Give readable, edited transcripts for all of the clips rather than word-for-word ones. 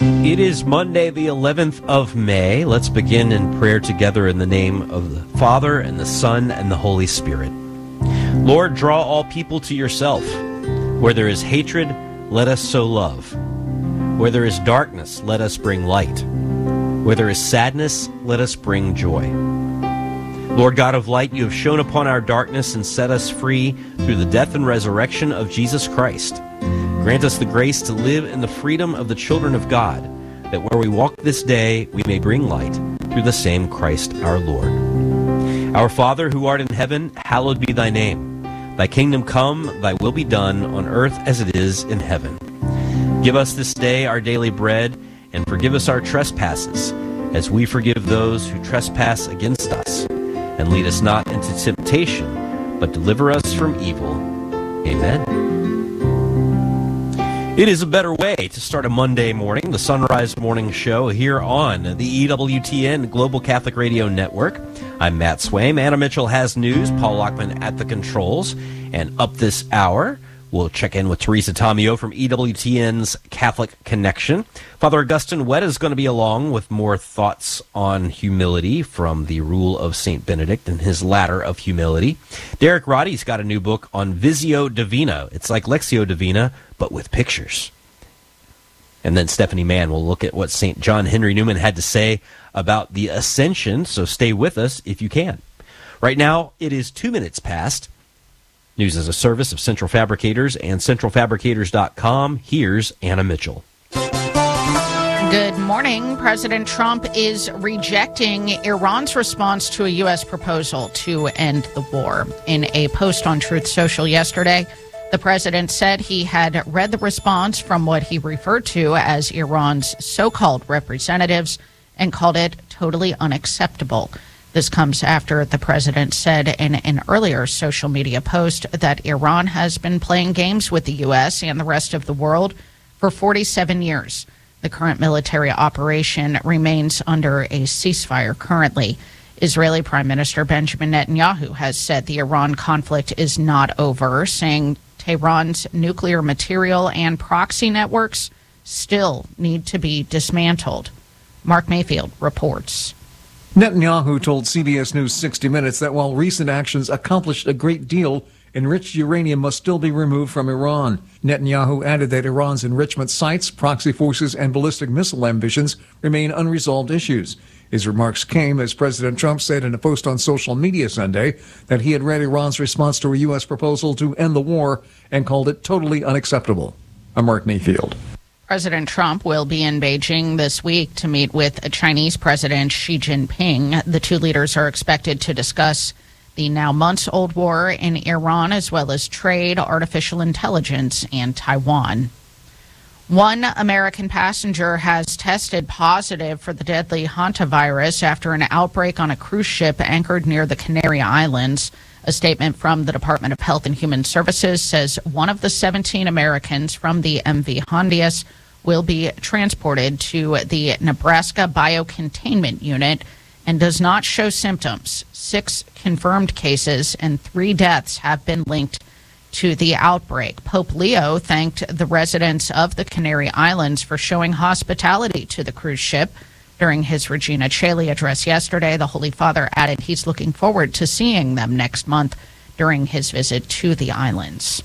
It is Monday, the 11th of May. Let's begin in prayer together in the name of the Father, and the Son, and the Holy Spirit. Lord, draw all people to yourself. Where there is hatred, let us sow love. Where there is darkness, let us bring light. Where there is sadness, let us bring joy. Lord God of light, you have shone upon our darkness and set us free through the death and resurrection of Jesus Christ. Grant us the grace to live in the freedom of the children of God, that where we walk this day, we may bring light through the same Christ our Lord. Our Father, who art in heaven, hallowed be thy name. Thy kingdom come, thy will be done, on earth as it is in heaven. Give us this day our daily bread, and forgive us our trespasses, as we forgive those who trespass against us. And lead us not into temptation, but deliver us from evil. Amen. It is a better way to start a Monday morning, the Sunrise Morning Show here on the EWTN Global Catholic Radio Network. I'm Matt Swaim. Anna Mitchell has news. Paul Lockman at the controls. And up this hour, we'll check in with Teresa Tomeo from EWTN's Catholic Connection. Father Augustine Wett is going to be along with more thoughts on humility from the Rule of St. Benedict and his Ladder of Humility. Derek Roddy's got a new book on Visio Divina. It's like Lectio Divina, but with pictures. And then Stephanie Mann will look at what St. John Henry Newman had to say about the Ascension, so stay with us if you can. Right now, it is 2 minutes past. News as a service of Central Fabricators and centralfabricators.com. Here's Anna Mitchell. Good morning. President Trump is rejecting Iran's response to a U.S. proposal to end the war. In a post on Truth Social yesterday, the president said he had read the response from what he referred to as Iran's so-called representatives and called it totally unacceptable. This comes after the president said in an earlier social media post that Iran has been playing games with the U.S. and the rest of the world for 47 years. The current military operation remains under a ceasefire currently. Israeli Prime Minister Benjamin Netanyahu has said the Iran conflict is not over, saying Tehran's nuclear material and proxy networks still need to be dismantled. Mark Mayfield reports. Netanyahu told CBS News 60 Minutes that while recent actions accomplished a great deal, enriched uranium must still be removed from Iran. Netanyahu added that Iran's enrichment sites, proxy forces, and ballistic missile ambitions remain unresolved issues. His remarks came as President Trump said in a post on social media Sunday that he had read Iran's response to a U.S. proposal to end the war and called it totally unacceptable. I'm Mark Mayfield. President Trump will be in Beijing this week to meet with Chinese President Xi Jinping. The two leaders are expected to discuss the now months-old war in Iran, as well as trade, artificial intelligence, and Taiwan. One American passenger has tested positive for the deadly hantavirus after an outbreak on a cruise ship anchored near the Canary Islands. A statement from the Department of Health and Human Services says one of the 17 Americans from the MV Hondias will be transported to the Nebraska Biocontainment Unit and does not show symptoms. 6 confirmed cases and 3 deaths have been linked to the outbreak. Pope Leo thanked the residents of the Canary Islands for showing hospitality to the cruise ship. During his Regina Coeli address yesterday, the Holy Father added he's looking forward to seeing them next month during his visit to the islands.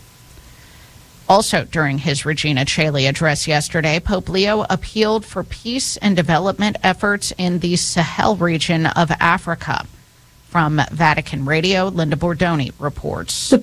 Also during his Regina Coeli address yesterday, Pope Leo appealed for peace and development efforts in the Sahel region of Africa. From Vatican Radio, Linda Bordoni reports. The